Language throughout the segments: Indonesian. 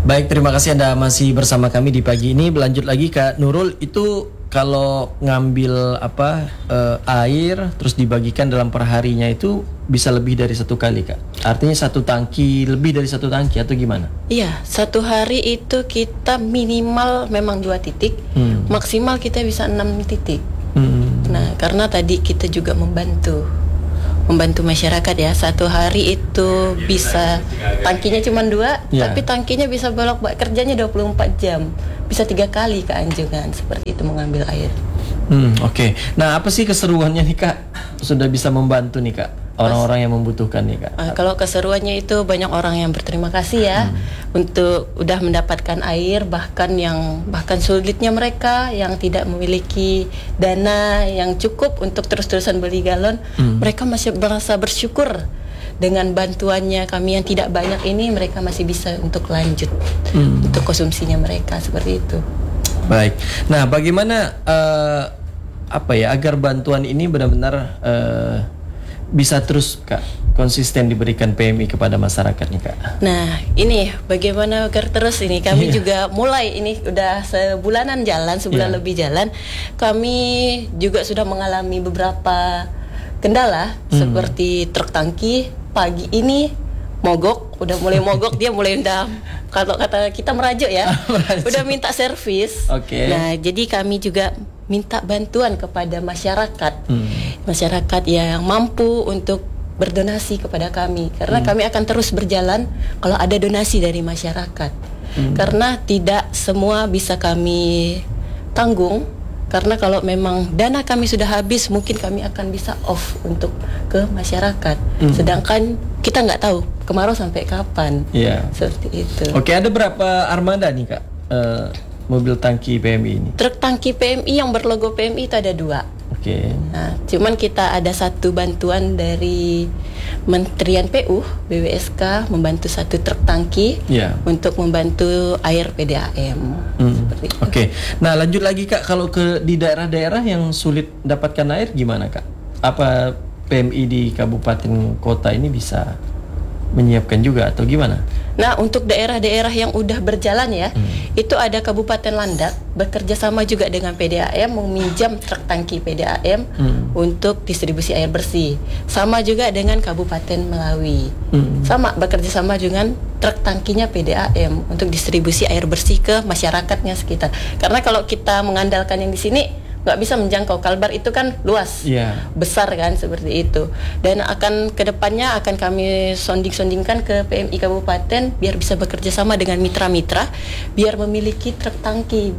Baik, terima kasih Anda masih bersama kami di pagi ini. Berlanjut lagi Kak Nurul, itu kalau ngambil air terus dibagikan dalam perharinya itu bisa lebih dari satu kali Kak? Artinya satu tangki, lebih dari satu tangki atau gimana? Iya, satu hari itu kita minimal memang 2 titik, maksimal kita bisa 6 titik. Nah, karena tadi kita juga membantu masyarakat ya. Satu hari itu bisa tangkinya cuma 2, tapi tangkinya bisa bolak-balik, kerjanya 24 jam, bisa 3 kali ke Anjungan seperti itu mengambil air. Oke. Nah, apa sih keseruannya nih Kak? Sudah bisa membantu nih Kak orang-orang yang membutuhkan nih Kak. Kalau keseruannya itu banyak orang yang berterima kasih ya untuk udah mendapatkan air, bahkan sulitnya mereka yang tidak memiliki dana yang cukup untuk terus-terusan beli galon, mereka masih merasa bersyukur dengan bantuannya kami yang tidak banyak ini, mereka masih bisa untuk lanjut untuk konsumsinya mereka seperti itu. Baik. Nah, bagaimana agar bantuan ini benar-benar bisa terus Kak konsisten diberikan PMI kepada masyarakat nih Kak? Nah, ini bagaimana agar terus ini kami juga mulai ini udah sebulan lebih jalan. Kami juga sudah mengalami beberapa kendala seperti truk tangki pagi ini mogok, udah mulai mogok dia mulai kalau kata kita merajuk ya. Udah minta servis. Nah, jadi kami juga minta bantuan kepada masyarakat yang mampu untuk berdonasi kepada kami, karena kami akan terus berjalan kalau ada donasi dari masyarakat, karena tidak semua bisa kami tanggung, karena kalau memang dana kami sudah habis mungkin kami akan bisa off untuk ke masyarakat, sedangkan kita nggak tahu kemarau sampai kapan. Seperti itu. Oke, ada berapa armada nih Kak mobil tangki PMI ini? Truk tangki PMI yang berlogo PMI itu ada 2. Nah, cuman kita ada satu bantuan dari Menterian PU, BWSK membantu satu truk tangki untuk membantu air PDAM. Nah, lanjut lagi Kak, kalau di daerah-daerah yang sulit dapatkan air gimana Kak? Apa PMI di kabupaten kota ini bisa menyiapkan juga atau gimana? Nah, untuk daerah-daerah yang udah berjalan ya, itu ada Kabupaten Landak bekerja sama juga dengan PDAM meminjam truk tangki PDAM untuk distribusi air bersih. Sama juga dengan Kabupaten Melawi. Sama bekerja sama dengan truk tangkinya PDAM untuk distribusi air bersih ke masyarakatnya sekitar. Karena kalau kita mengandalkan yang di sini nggak bisa menjangkau, Kalbar itu kan luas, besar kan seperti itu, dan akan kedepannya akan kami sondingkan ke PMI Kabupaten biar bisa bekerja sama dengan mitra-mitra biar memiliki truk tangki,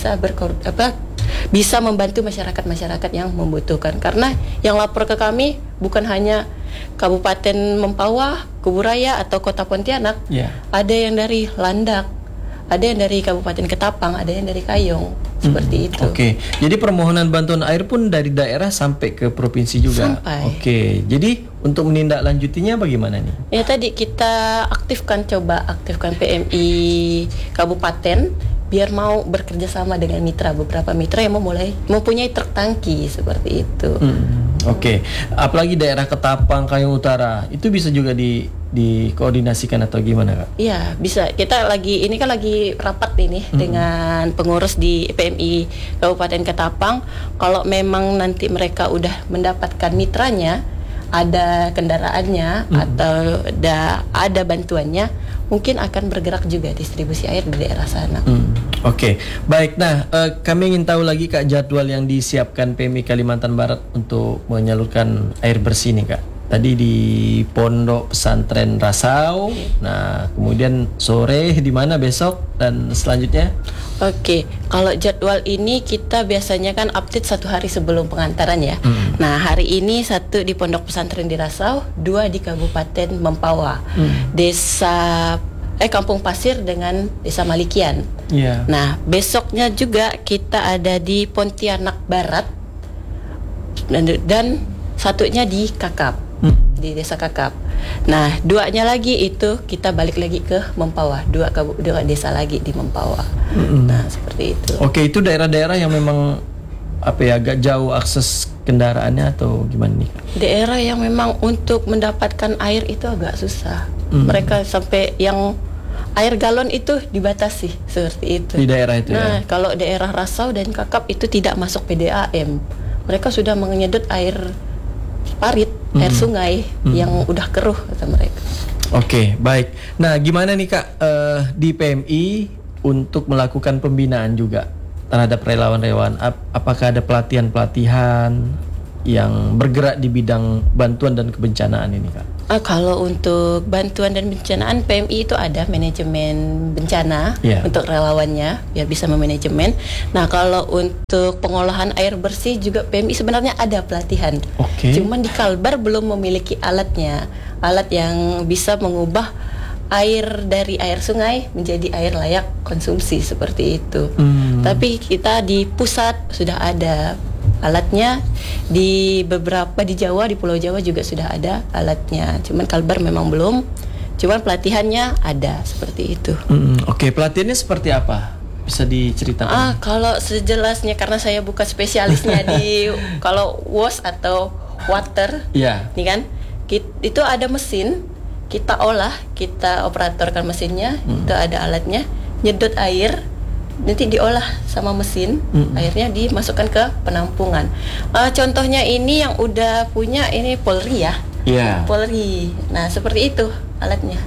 bisa membantu masyarakat yang membutuhkan, karena yang lapor ke kami bukan hanya Kabupaten Mempawah, Kuburaya atau Kota Pontianak, ada yang dari Landak, ada yang dari Kabupaten Ketapang, ada yang dari Kayong. Seperti itu. Jadi permohonan bantuan air pun dari daerah sampai ke provinsi juga. Sampai. Jadi untuk menindaklanjutinya bagaimana nih? Ya tadi kita aktifkan PMI Kabupaten biar mau bekerja sama dengan beberapa mitra yang mempunyai truk tangki seperti itu. Apalagi daerah Ketapang, Kayong Utara itu bisa juga dikoordinasikan atau gimana Kak? Iya, bisa. Kita lagi rapat ini dengan pengurus di PMI Kabupaten Ketapang. Kalau memang nanti mereka udah mendapatkan mitranya, ada kendaraannya atau ada bantuannya, mungkin akan bergerak juga distribusi air di daerah sana. Baik. Nah, kami ingin tahu lagi Kak jadwal yang disiapkan PMI Kalimantan Barat untuk menyalurkan air bersih nih Kak. Tadi di Pondok Pesantren Rasau. Nah, kemudian sore di mana besok dan selanjutnya? Kalau jadwal ini kita biasanya kan update 1 hari sebelum pengantaran ya. Nah, hari ini 1 di Pondok Pesantren di Rasau, 2 di Kabupaten Mempawah, Kampung Pasir dengan Desa Malikian. Nah, besoknya juga kita ada di Pontianak Barat dan satunya di Kakap. Di Desa Kakap. Nah, 2-nya lagi itu kita balik lagi ke Mempawah, 2 desa lagi di Mempawah. Nah, seperti itu. Itu daerah-daerah yang memang agak jauh akses kendaraannya atau gimana nih? Daerah yang memang untuk mendapatkan air itu agak susah. Mereka sampai yang air galon itu dibatasi seperti itu. Di daerah itu Nah, kalau daerah Rasau dan Kakap itu tidak masuk PDAM. Mereka sudah menyedot air parit, air sungai yang udah keruh kata mereka. Oke, baik. Nah, gimana nih Kak di PMI untuk melakukan pembinaan juga terhadap relawan-relawan? Apakah ada pelatihan-pelatihan yang bergerak di bidang bantuan dan kebencanaan ini Kak? Kalau untuk bantuan dan bencanaan, PMI itu ada manajemen bencana untuk relawannya biar bisa memanajemen. Nah, kalau untuk pengolahan air bersih juga PMI sebenarnya ada pelatihan. Cuman di Kalbar belum memiliki alatnya, alat yang bisa mengubah air dari air sungai menjadi air layak konsumsi seperti itu. Tapi kita di pusat sudah ada alatnya, di beberapa di Jawa, di Pulau Jawa juga sudah ada alatnya. Cuman Kalbar memang belum. Cuman pelatihannya ada seperti itu. Oke, pelatihannya seperti apa? Bisa diceritakan? Kalau sejelasnya karena saya bukan spesialisnya di kalau wash atau water, ini kan itu ada mesin, kita olah, kita operatorkan mesinnya, itu ada alatnya, nyedot air. Nanti diolah sama mesin, airnya dimasukkan ke penampungan. Contohnya ini yang udah punya ini Polri ya. Polri. Nah, seperti itu alatnya.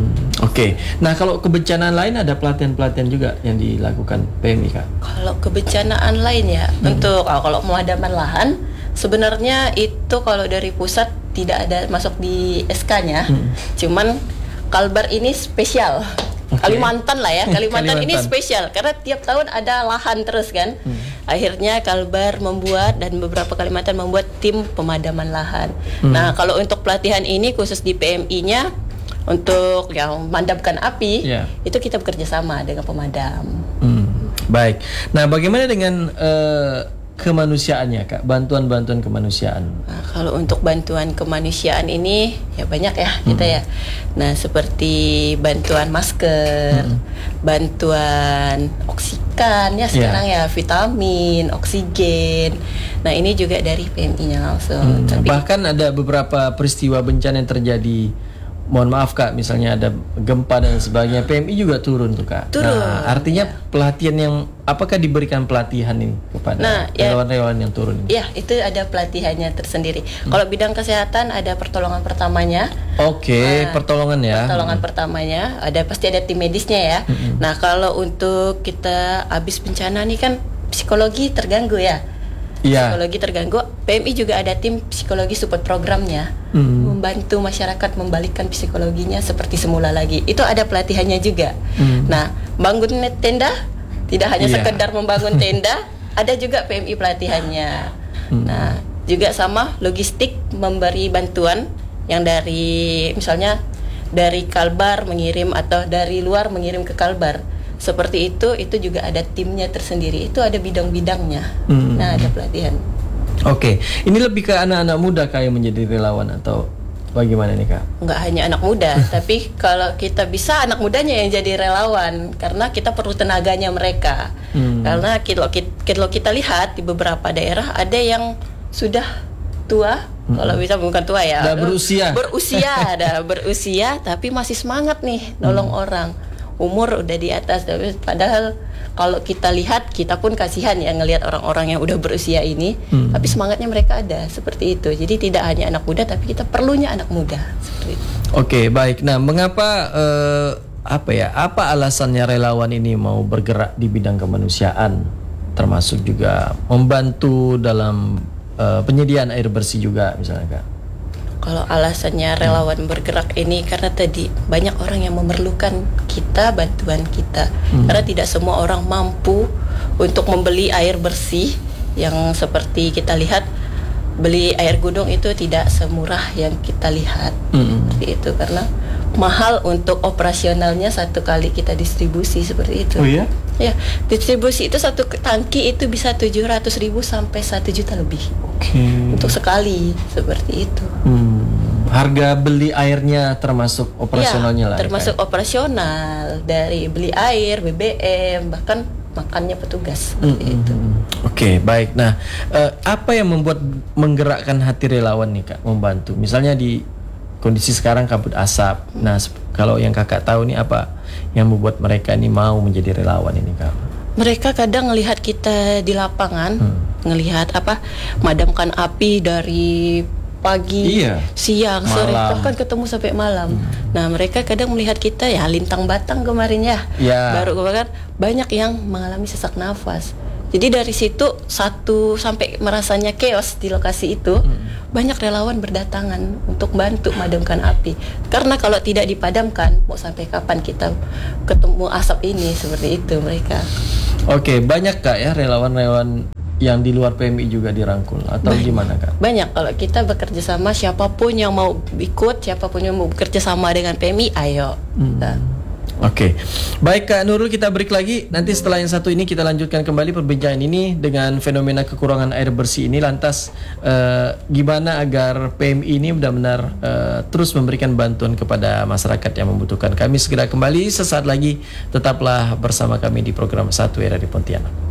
Oke. Nah, kalau kebencanaan lain ada pelatihan-pelatihan juga yang dilakukan PMI Kak? Kalau kebencanaan lain ya, untuk kalau pemadaman lahan sebenarnya itu kalau dari pusat tidak ada masuk di SK-nya. Cuman Kalbar ini spesial. Kalimantan lah ya, Kalimantan ini spesial karena tiap tahun ada lahan terus kan. Akhirnya Kalbar membuat dan beberapa Kalimantan membuat tim pemadaman lahan. Nah, kalau untuk pelatihan ini khusus di PMI-nya untuk yang memadamkan api, itu kita bekerja sama dengan pemadam. Baik. Nah, bagaimana dengan kemanusiaannya Kak, bantuan-bantuan kemanusiaan? Nah, kalau untuk bantuan kemanusiaan ini ya banyak ya kita ya. Nah, seperti bantuan masker, bantuan oksigen ya sekarang ya, vitamin, oksigen. Nah, ini juga dari PMI-nya langsung. Tapi bahkan ada beberapa peristiwa bencana yang terjadi, mohon maaf Kak, misalnya ada gempa dan sebagainya, PMI juga turun tuh Kak. Nah, artinya pelatihan yang apakah diberikan pelatihan ini kepada relawan-relawan yang turun ini? Ya, itu ada pelatihannya tersendiri. Kalau bidang kesehatan ada pertolongan pertamanya. Pertolongan ya. Pertolongan pertamanya pasti ada tim medisnya ya. Nah, kalau untuk kita habis bencana nih kan psikologi terganggu ya. Psikologi terganggu, PMI juga ada tim psikologi support programnya, membantu masyarakat membalikkan psikologinya seperti semula lagi. Itu ada pelatihannya juga. Nah, bangun tenda tidak hanya sekedar membangun tenda, ada juga PMI pelatihannya. Nah, juga sama logistik, memberi bantuan yang dari misalnya dari Kalbar mengirim atau dari luar mengirim ke Kalbar. Seperti itu juga ada timnya tersendiri. Itu ada bidang-bidangnya. Nah, ada pelatihan. Ini lebih ke anak-anak muda kayak menjadi relawan atau bagaimana nih Kak? Enggak hanya anak muda, tapi kalau kita bisa anak mudanya yang jadi relawan karena kita perlu tenaganya mereka. Karena kalau kita lihat di beberapa daerah ada yang sudah tua, kalau bisa bukan tua ya. Berusia tapi masih semangat nih nolong orang. Umur udah di atas, padahal kalau kita lihat, kita pun kasihan ya ngelihat orang-orang yang udah berusia ini, tapi semangatnya mereka ada seperti itu. Jadi tidak hanya anak muda, tapi kita perlunya anak muda seperti itu. Baik. Nah, mengapa apa alasannya relawan ini mau bergerak di bidang kemanusiaan, termasuk juga membantu dalam penyediaan air bersih juga misalnya Kak? Kalau alasannya relawan bergerak ini karena tadi banyak orang yang memerlukan bantuan kita. Karena tidak semua orang mampu untuk membeli air bersih yang seperti kita lihat, beli air gunung itu tidak semurah yang kita lihat. Seperti itu karena mahal untuk operasionalnya satu kali kita distribusi seperti itu. Ya, distribusi itu satu tangki itu bisa 700.000 sampai 1 juta lebih. Untuk sekali seperti itu. Harga beli airnya termasuk operasionalnya lah. Termasuk operasional dari beli air, BBM, bahkan makannya petugas seperti itu. Baik. Nah, apa yang menggerakkan hati relawan nih Kak membantu? Misalnya di kondisi sekarang kabut asap. Nah, kalau yang kakak tahu nih apa yang membuat mereka ini mau menjadi relawan ini kak? Mereka kadang ngelihat kita di lapangan, ngelihat madamkan api dari pagi, siang, sore, bahkan ketemu sampai malam. Nah, mereka kadang melihat kita ya lintang batang kemarin ya. Baru bahkan banyak yang mengalami sesak nafas. Jadi dari situ sampai merasanya chaos di lokasi itu, banyak relawan berdatangan untuk bantu madamkan api. Karena kalau tidak dipadamkan, mau sampai kapan kita ketemu asap ini, seperti itu mereka. Oke, banyak kak ya relawan-relawan yang di luar PMI juga dirangkul atau gimana kak? Banyak. Kalau kita bekerja sama, siapapun yang mau ikut, siapapun yang mau bekerja sama dengan PMI, ayo. Oke. Baik Kak Nurul, kita break lagi. Nanti setelah yang satu ini kita lanjutkan kembali perbincangan ini dengan fenomena kekurangan air bersih ini. Lantas gimana agar PMI ini benar-benar terus memberikan bantuan kepada masyarakat yang membutuhkan. Kami segera kembali sesaat lagi. Tetaplah bersama kami di program 1 RRI Pontianak.